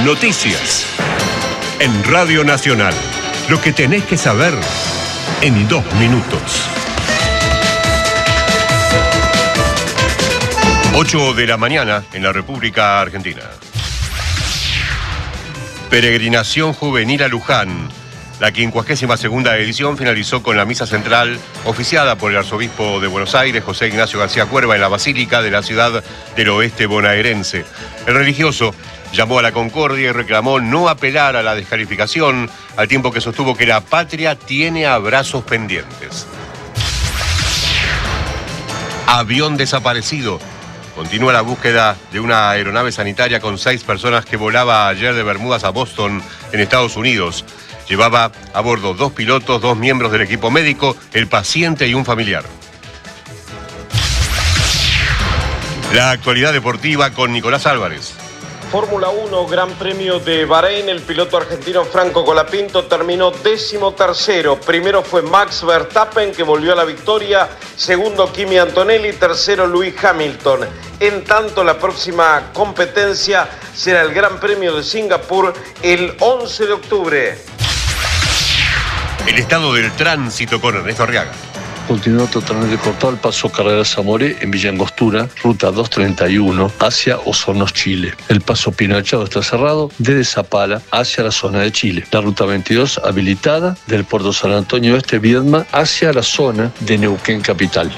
Noticias. En Radio Nacional. Lo que tenés que saber en 2 minutos. 8 de la mañana en la República Argentina. Peregrinación juvenil a Luján. La 52ª edición finalizó con la misa central oficiada por el arzobispo de Buenos Aires, José Ignacio García Cuerva, en la Basílica de la ciudad del oeste bonaerense. El religioso llamó a la concordia y reclamó no apelar a la descalificación, al tiempo que sostuvo que la patria tiene abrazos pendientes. Avión desaparecido. Continúa la búsqueda de una aeronave sanitaria con 6 personas que volaba ayer de Bermudas a Boston, en Estados Unidos. Llevaba a bordo 2 pilotos, 2 miembros del equipo médico, el paciente y un familiar. La actualidad deportiva con Nicolás Álvarez. Fórmula 1, Gran Premio de Bahrein, el piloto argentino Franco Colapinto terminó 13º. Primero fue Max Verstappen, que volvió a la victoria. Segundo, Kimi Antonelli. Tercero, Lewis Hamilton. En tanto, la próxima competencia será el Gran Premio de Singapur el 11 de octubre. El estado del tránsito con Ernesto Arriaga. Continúa totalmente cortado el paso Carrera Zamoré en Villa Angostura, ruta 231, hacia Osornos, Chile. El paso Pinachado está cerrado desde Zapala hacia la zona de Chile. La ruta 22 habilitada del puerto San Antonio Este Viedma hacia la zona de Neuquén capital.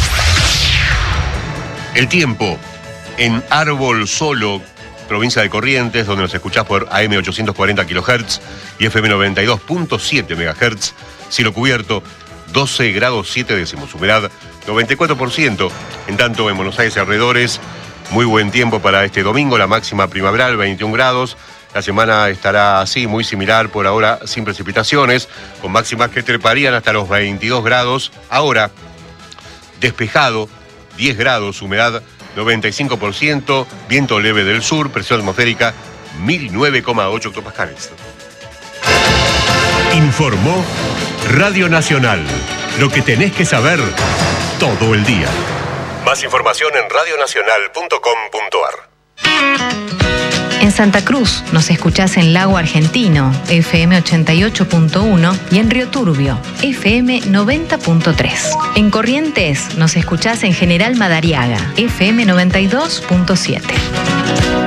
El tiempo en Árbol Solo, provincia de Corrientes, donde nos escuchás por AM 840 kHz y FM 92.7 MHz, cielo cubierto, 12 grados 7 décimos, humedad 94%. En tanto, en Buenos Aires y alrededores, muy buen tiempo para este domingo, la máxima primaveral, 21 grados. La semana estará así, muy similar, por ahora sin precipitaciones, con máximas que treparían hasta los 22 grados. Ahora, despejado, 10 grados, humedad 95%, viento leve del sur, presión atmosférica 1009,8 hectopascales. Informó Radio Nacional. Lo que tenés que saber todo el día. Más información en radionacional.com.ar. En Santa Cruz nos escuchás en Lago Argentino, FM 88.1, y en Río Turbio, FM 90.3. En Corrientes nos escuchás en General Madariaga, FM 92.7.